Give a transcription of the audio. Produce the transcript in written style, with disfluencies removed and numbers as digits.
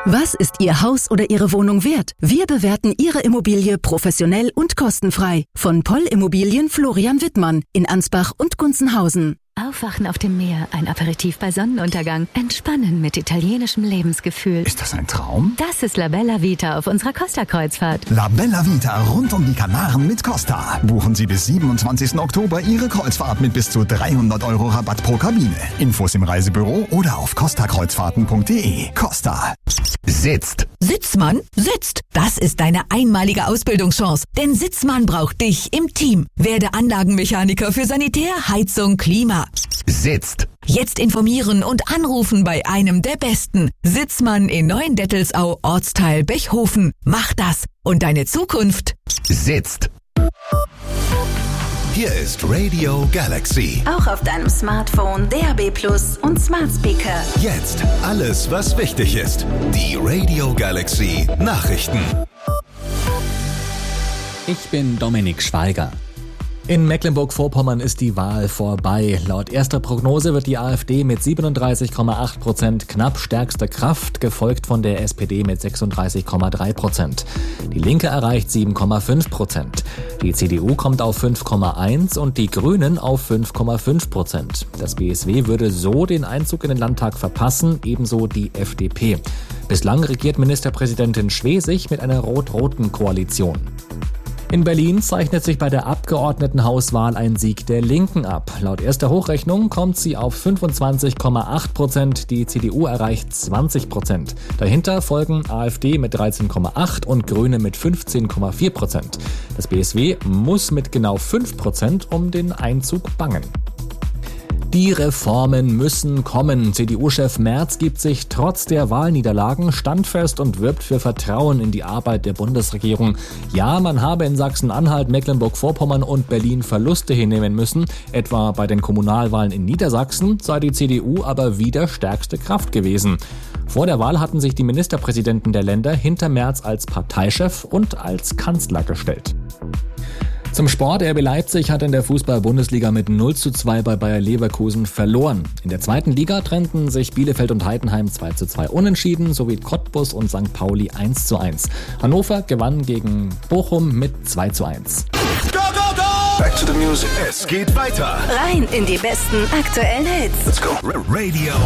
Was ist Ihr Haus oder Ihre Wohnung wert? Wir bewerten Ihre Immobilie professionell und kostenfrei. Von Poll Immobilien Florian Wittmann in Ansbach und Gunzenhausen. Aufwachen auf dem Meer, ein Aperitif bei Sonnenuntergang, entspannen mit italienischem Lebensgefühl. Ist das ein Traum? Das ist La Bella Vita auf unserer Costa-Kreuzfahrt. La Bella Vita rund um die Kanaren mit Costa. Buchen Sie bis 27. Oktober Ihre Kreuzfahrt mit bis zu 300 € Rabatt pro Kabine. Infos im Reisebüro oder auf costakreuzfahrten.de. Costa. Sitzt. Sitzmann sitzt. Das ist deine einmalige Ausbildungschance. Denn Sitzmann braucht dich im Team. Werde Anlagenmechaniker für Sanitär, Heizung, Klima. Sitzt. Jetzt informieren und anrufen bei einem der Besten. Sitzmann in Neuendettelsau, Ortsteil Bechhofen. Mach das und deine Zukunft sitzt. Hier ist Radio Galaxy. Auch auf deinem Smartphone, DAB+ und Smart Speaker. Jetzt alles, was wichtig ist. Die Radio Galaxy Nachrichten. Ich bin Dominik Schweiger. In Mecklenburg-Vorpommern ist die Wahl vorbei. Laut erster Prognose wird die AfD mit 37,8% knapp stärkste Kraft, gefolgt von der SPD mit 36,3%. Die Linke erreicht 7,5%. Die CDU kommt auf 5,1% und die Grünen auf 5,5%. Das BSW würde so den Einzug in den Landtag verpassen, ebenso die FDP. Bislang regiert Ministerpräsidentin Schwesig mit einer rot-roten Koalition. In Berlin zeichnet sich bei der Abgeordnetenhauswahl ein Sieg der Linken ab. Laut erster Hochrechnung kommt sie auf 25,8%, die CDU erreicht 20%. Dahinter folgen AfD mit 13,8% und Grüne mit 15,4%. Das BSW muss mit genau 5% um den Einzug bangen. Die Reformen müssen kommen. CDU-Chef Merz gibt sich trotz der Wahlniederlagen standfest und wirbt für Vertrauen in die Arbeit der Bundesregierung. Ja, man habe in Sachsen-Anhalt, Mecklenburg-Vorpommern und Berlin Verluste hinnehmen müssen. Etwa bei den Kommunalwahlen in Niedersachsen sei die CDU aber wieder stärkste Kraft gewesen. Vor der Wahl hatten sich die Ministerpräsidenten der Länder hinter Merz als Parteichef und als Kanzler gestellt. Zum Sport. RB Leipzig hat in der Fußball-Bundesliga mit 0:2 bei Bayer Leverkusen verloren. In der zweiten Liga trennten sich Bielefeld und Heidenheim 2:2 unentschieden, sowie Cottbus und St. Pauli 1:1. Hannover gewann gegen Bochum mit 2:1. Go, go, go! Back to the music. Es geht weiter. Rein in die besten aktuellen Hits. Let's go. Radio